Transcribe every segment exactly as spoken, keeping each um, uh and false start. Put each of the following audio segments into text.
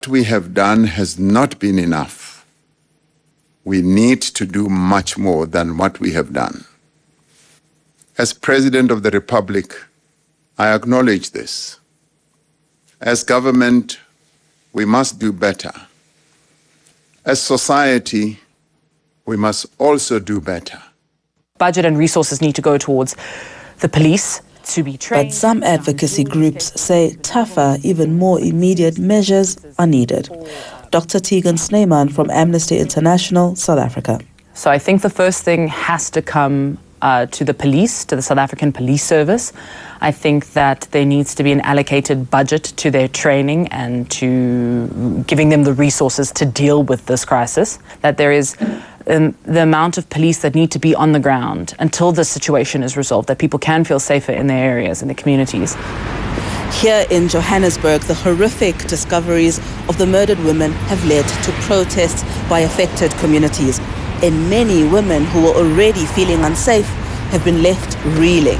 What we have done has not been enough. We need to do much more than what we have done. As President of the Republic, I acknowledge this. As government, we must do better. As society, we must also do better. Budget and resources need to go towards the police to be trained. But some advocacy groups say tougher, even more immediate measures are needed. Doctor Tegan Snyman from Amnesty International, South Africa. So I think the first thing has to come uh, to the police, to the South African Police Service. I think that there needs to be an allocated budget to their training and to giving them the resources to deal with this crisis. That there is um, the amount of police that need to be on the ground until this situation is resolved, that people can feel safer in their areas, in their communities. Here in Johannesburg, the horrific discoveries of the murdered women have led to protests by affected communities. And many women who were already feeling unsafe have been left reeling.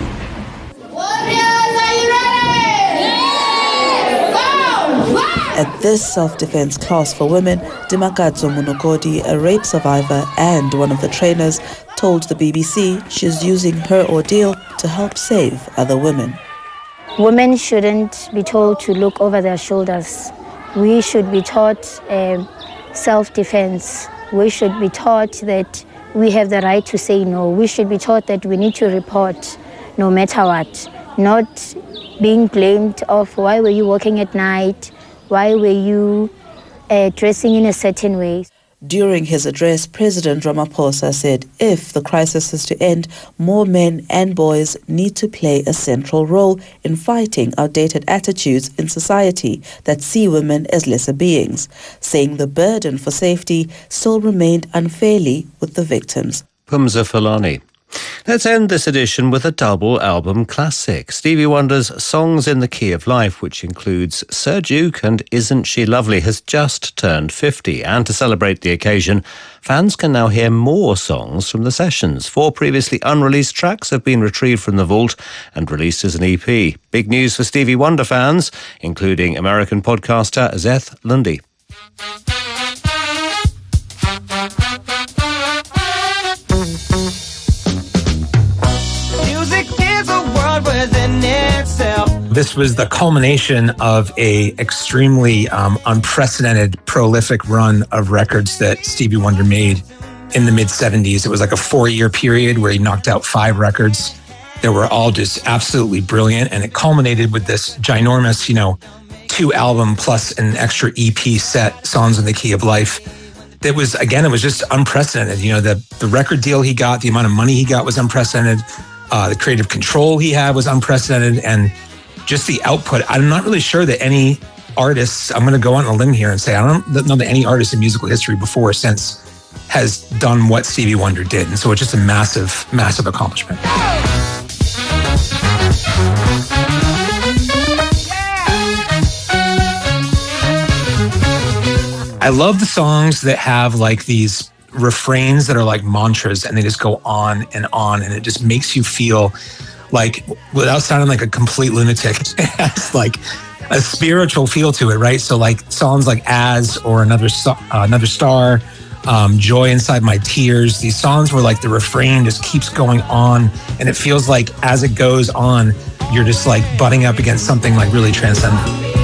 At this self-defense class for women, Dimakadzo Munokodi, a rape survivor and one of the trainers, told the B B C she's using her ordeal to help save other women. Women shouldn't be told to look over their shoulders. We should be taught uh, self-defense. We should be taught that we have the right to say no. We should be taught that we need to report no matter what. Not being blamed of why were you working at night, why were you uh, dressing in a certain way. During his address, President Ramaphosa said if the crisis is to end, more men and boys need to play a central role in fighting outdated attitudes in society that see women as lesser beings, saying the burden for safety still remained unfairly with the victims. Pumza Fulani. Let's end this edition with a double album classic. Stevie Wonder's Songs in the Key of Life, which includes Sir Duke and Isn't She Lovely, has just turned fifty. And to celebrate the occasion, fans can now hear more songs from the sessions. Four previously unreleased tracks have been retrieved from the vault and released as an E P. Big news for Stevie Wonder fans, including American podcaster Zeth Lundy. This was the culmination of a extremely um, unprecedented, prolific run of records that Stevie Wonder made in the mid seventies. It was like a four-year period where he knocked out five records that were all just absolutely brilliant, and it culminated with this ginormous, you know, two-album plus an extra E P set, Songs in the Key of Life. That was, again, it was just unprecedented. You know, the, the record deal he got, the amount of money he got was unprecedented. Uh, the creative control he had was unprecedented, and just the output. I'm not really sure that any artists, I'm going to go on a limb here and say, I don't know that any artist in musical history before or since has done what Stevie Wonder did. And so it's just a massive, massive accomplishment. I love the songs that have like these refrains that are like mantras, and they just go on and on, and it just makes you feel like, without sounding like a complete lunatic, it has like a spiritual feel to it, right? So like songs like As or Another uh, Another Star, um, Joy Inside My Tears, these songs where like the refrain just keeps going on, and it feels like as it goes on, you're just like butting up against something like really transcendent.